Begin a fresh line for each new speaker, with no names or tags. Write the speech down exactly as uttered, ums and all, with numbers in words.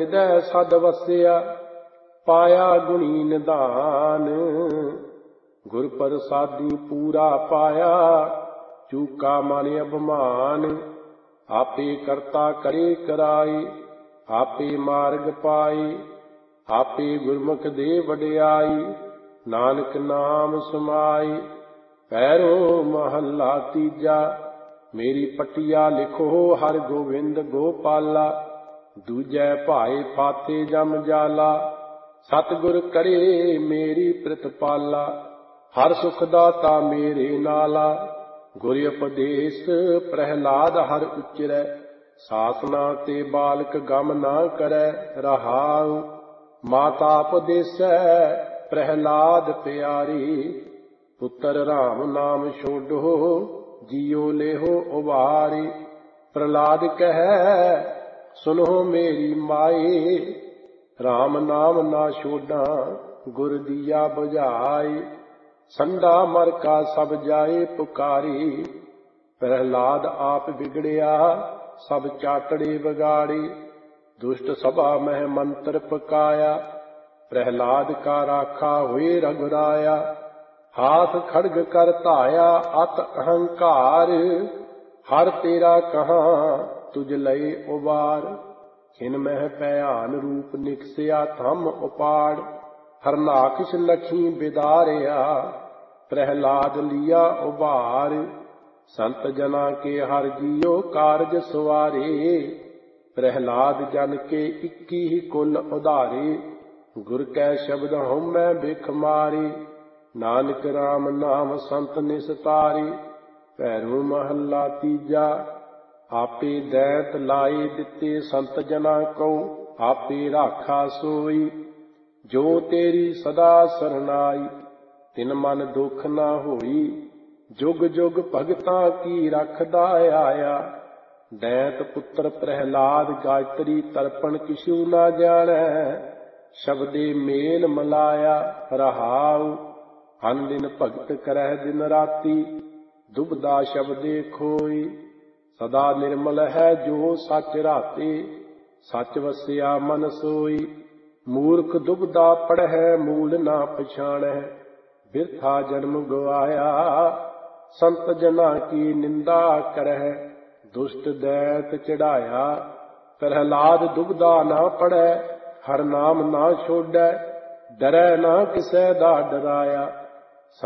ਹਿਰਦੈ ਸਦ ਵਸਿਆ, ਪਾਇਆ ਗੁਣੀ ਨਿਧਾਨ। ਗੁਰ ਪ੍ਰਸਾਦੀ ਪੂਰਾ ਪਾਇਆ, ਚੂਕਾ ਮਨ ਅਭਿਮਾਨ। ਆਪੇ ਕਰਤਾ ਕਰੇ ਕਰਾਈ, ਆਪੇ ਮਾਰਗ ਪਾਈ। ਆਪੇ ਗੁਰਮੁਖ ਦੇ ਵਡਿਆਈ, ਨਾਨਕ ਨਾਮ ਸਮਾਈ। ਪੈਰੋਂ ਮਹੱਲਾ ਤੀਜਾ। ਮੇਰੀ ਪਟਿਆ ਲਿਖੋ ਹਰਿ ਗੋਬਿੰਦ ਗੋਪਾਲਾ। ਦੂਜੈ ਭਾਏ ਫਾਤੇ ਜਮ ਜਾਲਾ, ਸਤਿਗੁਰ ਕਰੇ ਮੇਰੀ ਪ੍ਰਿਤਪਾਲਾ। ਹਰ ਸੁਖ ਦਾਤਾ ਮੇਰੇ ਨਾਲਾ, ਗੁਰ ਉਪਦੇਸ਼ ਪ੍ਰਹਿਲਾਦ ਹਰਿ ਉਚਰੈ। ਸਾਸਨਾ ਤੇ ਬਾਲਕ ਗਮ ਨਾ ਕਰੈ ਰਹਾਉ, ਮਾਤਾ ਉਪਦੇਸੈ ਪ੍ਰਹਿਲਾਦ ਪਿਆਰੀ। ਪੁੱਤਰ ਰਾਮ ਨਾਮ ਛੋਡੋ, ਜੀਉ ਲੇਹੋ ਉਬਾਰੀ। ਪ੍ਰਹਿਲਾਦ ਕਹੈ ਸੁਨੋ ਮੇਰੀ ਮਾਏ, ਰਾਮ ਨਾਮ ਨਾ ਛੋਡਾਂ ਗੁਰ ਦੀਆ ਬੁਝਾਈ। ਸੰਡਾ ਮਰ ਕਾ ਸਭ ਜਾਏ ਪੁਕਾਰੀ, ਪ੍ਰਹਿਲਾਦ ਆਪ ਵਿਗੜਿਆ ਸਭ ਚਾਟੜੇ ਵਿਗਾੜੀ। ਦੁਸ਼ਟ ਸਭਾ ਮਹਿ ਮੰਤਰ ਪਕਾਇਆ, ਪ੍ਰਹਿਲਾਦ ਕਾ ਰਾਖਾ ਹੋਏ ਰਘੁਰਾਇਆ। ਹਾਥ ਖੜਗ ਕਰ ਧਾਇਆ ਅਤ ਅਹੰਕਾਰ, ਹਰ ਤੇਰਾ ਕਹਾਂ ਤੁਝ ਲਏ ਉਬਾਰ। ਖਿਨ ਮਹਿ ਭਿਆਨ ਰੂਪ ਨਿਕਸਿਆ ਥੰਮ ਉਪਾੜ, ਹਰਨਾਕਸ਼ ਲਖੀ ਬਿਦਾਰਿਆ, ਪ੍ਰਹਿਲਾਦ ਲਿਆ ਉਬਾਰ। ਸੰਤ ਜਨਾ ਕੇ ਹਰ ਜੀਓ ਕਾਰਜ ਸਵਾਰੇ, ਪ੍ਰਹਿਲਾਦ ਜਨ ਕੇ ਇੱਕੀ ਹੀ ਕੁਲ ਉਧਾਰੇ। ਗੁਰ ਕੈ ਸ਼ਬਦ ਹਉਮੈ ਬਿਖ ਮਾਰੇ, ਨਾਨਕ ਰਾਮ ਨਾਮ ਸੰਤ ਨਿਸਤਾਰੇ। ਭੈਰੋ ਮਹੱਲਾ ਤੀਜਾ। ਆਪੇ ਦੈਂਤ ਲਾਏ ਦਿੱਤੇ ਸੰਤ ਜਨਾ ਕਉ, ਆਪੇ ਰਾਖਾ ਸੋਈ। ਜੋ ਤੇਰੀ ਸਦਾ ਸਰਨਾਈ, ਤਿਨ ਮਨ ਦੁਖ ਨਾ ਹੋਈ। ਜੁਗ ਜੁਗ ਭਗਤਾਂ ਕੀ ਰਖਦਾ ਆਇਆ, ਦੈਂਤ ਪੁੱਤਰ ਪ੍ਰਹਿਲਾਦ ਗਾਇਤਰੀ ਤਰਪਣ ਕਿਛੂ ਨਾ ਜਾਣੈ। ਸ਼ਬਦੇ ਮੇਲ ਮਲਾਇਆ ਰਹਾਉ, ਅਨ ਦਿਨ ਭਗਤ ਕਰਹਿ ਦਿਨ ਰਾਤੀ। ਦੁਬਦਾ ਸ਼ਬਦੇ ਖੋਈ, ਸਦਾ ਨਿਰਮਲ ਹੈ ਜੋ ਸੱਚ ਰਾਤੇ। ਸੱਚ ਵਸਿਆ ਮਨ ਸੋਈ, ਮੂਰਖ ਦੁਬਦਾ ਪੜ੍ਹੈ ਮੂਲ ਨਾ ਪਛਾਣੈ। ਬਿਰਥਾ ਜਨਮ ਗਵਾਇਆ, ਸੰਤ ਜਨਾ ਕੀ ਨਿੰਦਾ ਕਰਹਿ। ਦੁਸ਼ਟ ਦੈਤ ਚੜਾਇਆ, ਪ੍ਰਹਿਲਾਦ ਦੁਬਦਾ ਨਾ ਪੜ੍ਹੈ। ਹਰ ਨਾਮ ਨਾ ਛੋਡੈ, ਡਰੈ ਨਾ ਕਿਸੈ ਦਾ ਡਰਾਇਆ।